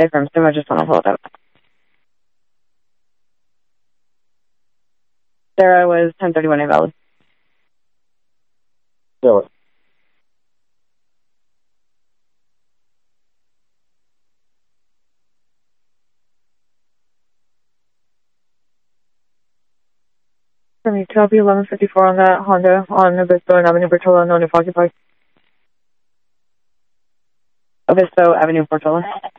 from, so I just want to pull it up. Sarah was 1031 invalid. No. From you, copy 1154 on that Honda on Obispo and Avenue Portola, known if occupied. Obispo Avenue Portola.